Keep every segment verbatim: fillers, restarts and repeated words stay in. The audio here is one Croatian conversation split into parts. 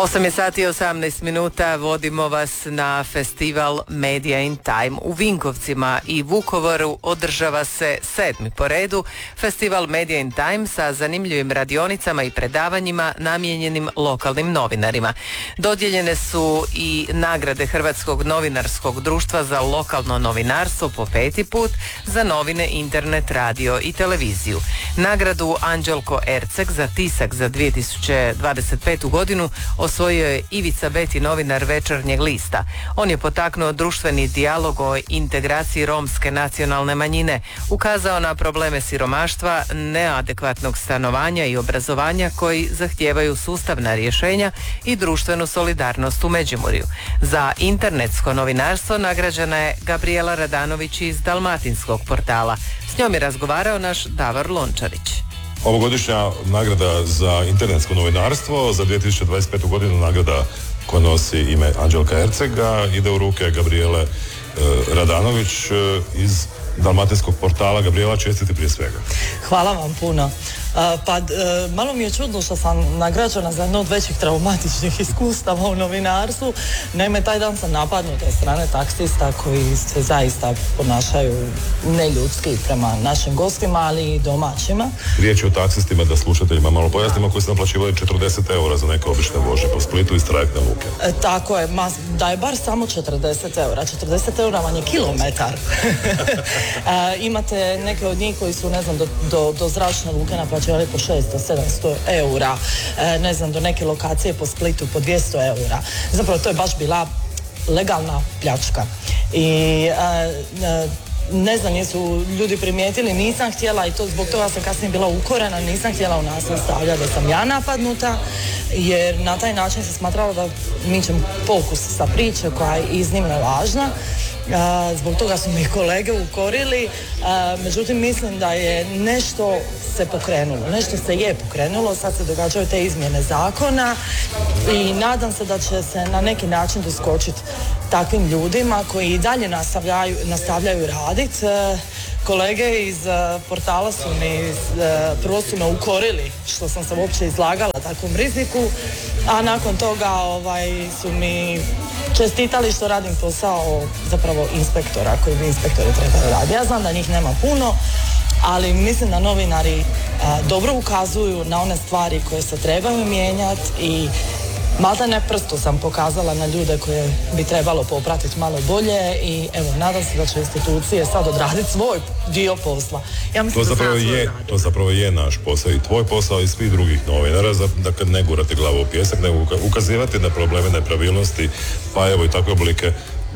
osam je sati i osamnaest minuta, vodimo vas na festival Media in Time. U Vinkovcima i Vukovaru održava se sedmi po redu festival Media in Time sa zanimljivim radionicama i predavanjima namijenjenim lokalnim novinarima. Dodijeljene su i nagrade Hrvatskog novinarskog društva za lokalno novinarstvo po peti put za novine, internet, radio i televiziju. Nagradu Anđelko Erceg za tisak za dvije tisuće dvadeset petu godinu osvojio je Ivica Beti, novinar Večernjeg lista. On je potaknuo društveni dijalog o integraciji romske nacionalne manjine, ukazao na probleme siromaštva, neadekvatnog stanovanja i obrazovanja koji zahtijevaju sustavna rješenja i društvenu solidarnost u Međimurju. Za internetsko novinarstvo nagrađena je Gabriela Radanović iz Dalmatinskog portala. S njom je razgovarao naš Davor Lončarić. Ovogodišnja nagrada za internetsko novinarstvo za dvije tisuće dvadeset petu godinu, nagrada koja nosi ime Anđelka Ercega, ide u ruke Gabriele e, Radanović e, iz Dalmatinskog portala. Gabriela, čestiti prije svega. Hvala vam puno. Uh, pa uh, malo mi je čudno što sam nagrađena za jedno od većih traumatičnih iskustava u novinarstvu. Naime, taj dan sam napadnuta od strane taksista koji se zaista ponašaju neljudski prema našim gostima, ali i domaćima. Riječ je o taksistima, da slušateljima malo pojasnimo, koji su naplaćivali četrdeset eura za neke obične vožnje po Splitu iz trajektne luke. E, tako je, ma, da je bar samo četrdeset eura. četrdeset eura vam je kilometar. e, imate neke od njih koji su, ne znam, do, do, do zračne luke naplaćivali po šesto do sedamsto eura, e, ne znam, do neke lokacije po Splitu po dvjesto eura. Zapravo to je baš bila legalna pljačka. I e, e, ne znam, jesu ljudi primijetili, nisam htjela, i to zbog toga sam kasnije bila ukorena, nisam htjela u naslov stavljati da sam ja napadnuta, jer na taj način se smatralo da mičem fokus sa priče koja je iznimno važna. Uh, zbog toga su mi kolege ukorili, uh, međutim mislim da je nešto se pokrenulo, nešto se je pokrenulo, sad se događaju te izmjene zakona i nadam se da će se na neki način doskočiti takvim ljudima koji i dalje nastavljaju, nastavljaju raditi. Uh, kolege iz uh, portala su mi, uh, prvo su me ukorili što sam se uopće izlagala takvom riziku, a nakon toga ovaj, su mi čestitali što radim posao zapravo inspektora, koji bi inspektori trebali raditi. Ja znam da njih nema puno, ali mislim da novinari a, dobro ukazuju na one stvari koje se trebaju mijenjati i malta ne prstu sam pokazala na ljude koje bi trebalo popratiti malo bolje i evo, nadam se da će institucije sad odraditi svoj dio posla. Ja mislim to, da zapravo je, to zapravo je naš posao i tvoj posao i svih drugih novinara, da kad ne gurati glavu u pijesak, nego ukazivati na probleme, nepravilnosti, pa evo i takve oblike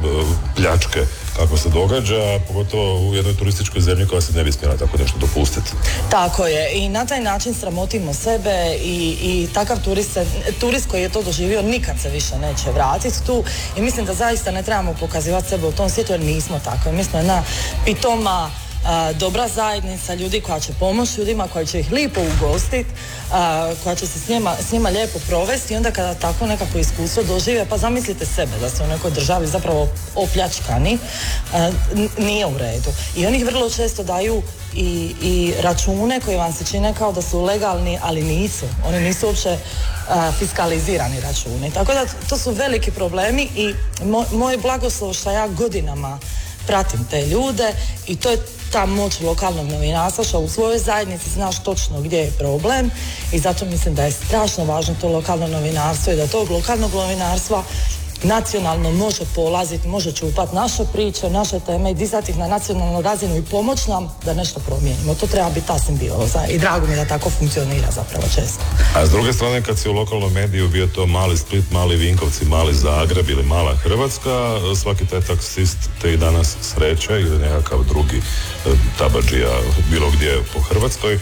pljačke kako se događa, pogotovo u jednoj turističkoj zemlji koja se ne bi smjela tako nešto dopustiti. Tako je, i na taj način sramotimo sebe i, i takav turist, se, turist koji je to doživio nikad se više neće vratiti tu i mislim da zaista ne trebamo pokazivati sebe u tom svijetu jer nismo tako. Mi smo jedna pitoma, a, dobra zajednica ljudi koja će pomoći ljudima, koja će ih lijepo ugostiti, koja će se s njima, s njima lijepo provesti i onda kada tako nekako iskustvo dožive, pa zamislite sebe da ste u nekoj državi zapravo opljačkani, a, n- nije u redu. I oni vrlo često daju i, i račune koji vam se čine kao da su legalni, ali nisu. Oni nisu uopće a, fiskalizirani računi. Tako da to su veliki problemi i mo, moj blagoslov što ja godinama pratim te ljude i to je ta moć lokalnog novinarstva što u svojoj zajednici znaš točno gdje je problem i zato mislim da je strašno važno to lokalno novinarstvo i da tog lokalnog novinarstva nacionalno može polaziti, može čupati naše priče, naše teme i dizati ih na nacionalnu razinu i pomoći nam da nešto promijenimo. To treba biti ta simbioza i drago mi je da tako funkcionira zapravo često. A s druge strane, kad si u lokalnom mediju, bio to mali Split, mali Vinkovci, mali Zagreb ili mala Hrvatska, svaki taj taksist te i danas sreće ili nekakav drugi tabadžija bilo gdje po Hrvatskoj,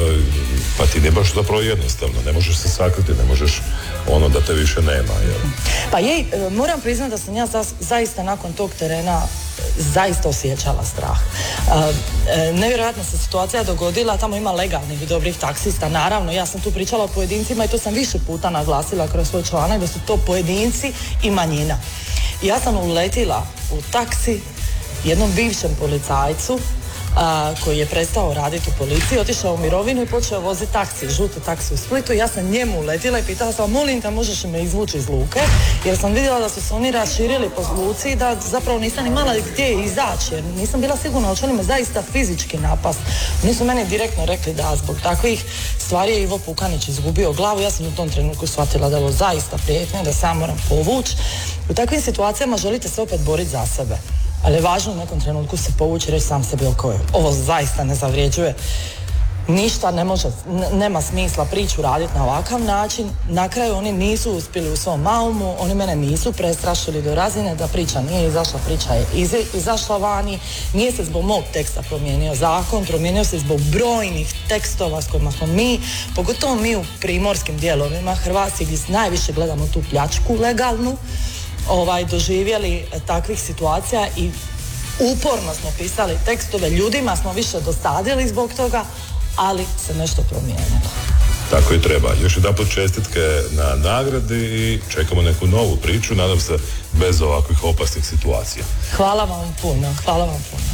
pa ti ne baš zapravo jednostavno, ne možeš se sakriti, ne možeš ono da te više nema. Jel? Pa jej, moram priznati da sam ja za, zaista nakon tog terena zaista osjećala strah. E, nevjerojatna se situacija dogodila, tamo ima legalnih i dobrih taksista, naravno, ja sam tu pričala o pojedincima i to sam više puta naglasila kroz svoj članak da su to pojedinci i manjina. I ja sam uletila u taksi jednom bivšem policajcu a, koji je prestao raditi u policiji, otišao u mirovinu i počeo voziti taksi, žuti taksi u Splitu. Ja sam njemu uletila i pitala sam, molim te, možeš me izvući iz luke, jer sam vidjela da su se oni raširili po luci i da zapravo nisam imala gdje izaći, jer nisam bila sigurna hoće li me zaista fizički napast. Oni su meni direktno rekli da zbog takvih stvari je Ivo Pukanić izgubio glavu. Ja sam u tom trenutku shvatila da je ovo zaista prijetnja, da se ja moram povući. U takvim situacijama želite se opet boriti za sebe, ali je važno u nekom trenutku se povući i reći sam sebi, ok, ovo zaista ne zavrijeđuje ništa, ne može, nema smisla priču raditi na ovakav način. Na kraju oni nisu uspjeli u svom maumu, oni mene nisu prestrašili do razine da priča nije izašla, priča je iz, izašla vani. Nije se zbog mog teksta promijenio zakon, promijenio se zbog brojnih tekstova s kojima smo mi, pogotovo mi u primorskim dijelovima Hrvatski, gdje najviše gledamo tu pljačku legalnu, ovaj, doživjeli takvih situacija i uporno smo pisali tekstove, ljudima smo više dosadili zbog toga, ali se nešto promijenilo. Tako i treba. Još jedanput čestitke na nagradi i čekamo neku novu priču, nadam se bez ovakvih opasnih situacija. Hvala vam puno, hvala vam puno.